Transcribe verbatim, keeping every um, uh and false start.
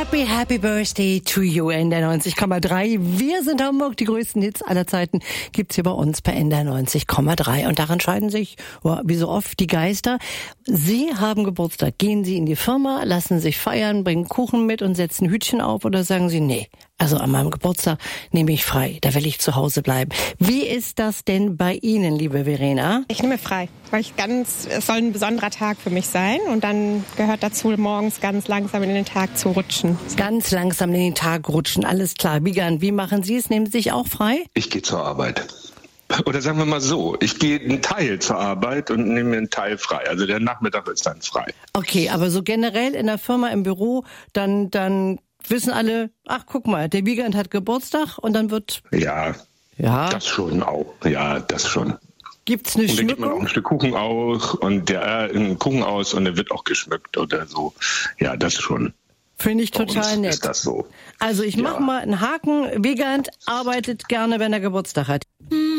Happy, happy birthday to you, N D R neunzig Komma drei. Wir sind Hamburg, die größten Hits aller Zeiten gibt's hier bei uns bei N D R neunzig Komma drei. Und daran scheiden sich, oh, wie so oft, die Geister. Sie haben Geburtstag. Gehen Sie in die Firma, lassen sich feiern, bringen Kuchen mit und setzen Hütchen auf, oder sagen Sie, nee, also an meinem Geburtstag nehme ich frei, da will ich zu Hause bleiben. Wie ist das denn bei Ihnen, liebe Verena? Ich nehme frei, weil ich ganz, es soll ein besonderer Tag für mich sein und dann gehört dazu, morgens ganz langsam in den Tag zu rutschen. Ganz langsam in den Tag rutschen, alles klar. Wiegand, wie machen Sie es? Nehmen Sie sich auch frei? Ich gehe zur Arbeit. Oder sagen wir mal so, ich gehe einen Teil zur Arbeit und nehme mir einen Teil frei. Also der Nachmittag ist dann frei. Okay, aber so generell in der Firma, im Büro, dann, dann wissen alle, ach guck mal, der Wiegand hat Geburtstag und dann wird... Ja, ja, das schon auch. Ja, das schon. Gibt's eine Schmückung? Und dann gibt man auch Schmückung? ein Stück Kuchen aus und der äh, einen Kuchen aus und der wird auch geschmückt oder so. Ja, das schon. Finde ich Bei total uns nett. ist das so. Also ich Ja. mache mal einen Haken. Wiegand arbeitet gerne, wenn er Geburtstag hat.